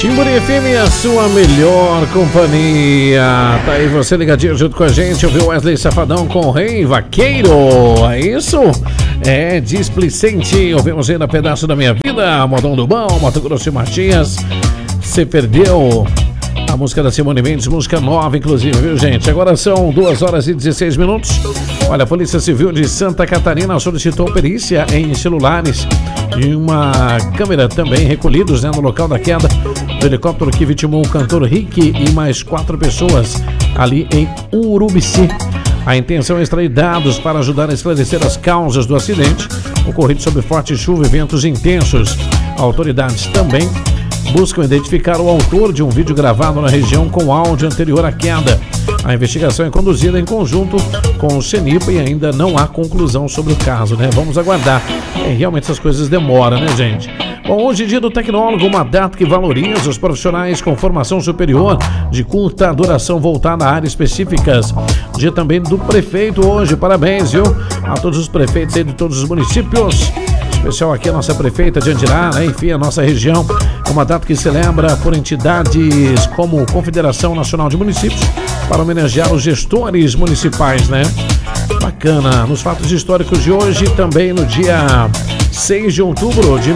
Timburi FM, a sua melhor companhia. Tá aí você ligadinho junto com a gente. Ouviu Wesley Safadão com Rei Vaqueiro. É isso? É displicente. Ouvimos ainda Pedaço da Minha Vida, Modão do Bom, Mato Grosso e Matias. Você perdeu a música da Simone Mendes, música nova, inclusive, viu, gente? Agora são 2 horas e 16 minutos. Olha, a Polícia Civil de Santa Catarina solicitou perícia em celulares e uma câmera também recolhidos, né, no local da queda do helicóptero que vitimou o cantor Rick e mais 4 pessoas ali em Urubici. A intenção é extrair dados para ajudar a esclarecer as causas do acidente ocorrido sob forte chuva e ventos intensos. Autoridades também buscam identificar o autor de um vídeo gravado na região com áudio anterior à queda. A investigação é conduzida em conjunto com o CENIPA e ainda não há conclusão sobre o caso, né? Vamos aguardar. Realmente essas coisas demoram, né, gente? Bom, hoje é dia do tecnólogo, uma data que valoriza os profissionais com formação superior de curta duração voltada a áreas específicas. Dia também do prefeito hoje, parabéns, viu? A todos os prefeitos aí de todos os municípios. Especial aqui a nossa prefeita de Andirá, né? Enfim, a nossa região. É uma data que celebra por entidades como Confederação Nacional de Municípios para homenagear os gestores municipais, né? Bacana. Nos fatos históricos de hoje, também no dia 6 de outubro de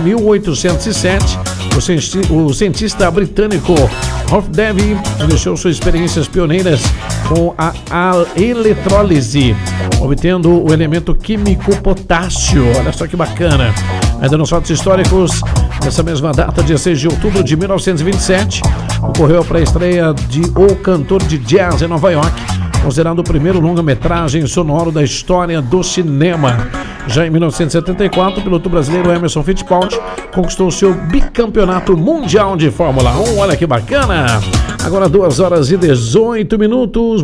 1807, o cientista britânico Ralph Davy deixou suas experiências pioneiras com a eletrólise, obtendo o elemento químico potássio. Olha só que bacana. Ainda nos fatos históricos, nessa mesma data, dia 6 de outubro de 1927, ocorreu a pré-estreia de O Cantor de Jazz em Nova York, considerado o primeiro longa-metragem sonoro da história do cinema. Já em 1974, o piloto brasileiro Emerson Fittipaldi conquistou seu bicampeonato mundial de Fórmula 1. Olha que bacana! Agora 2 horas e 18 minutos.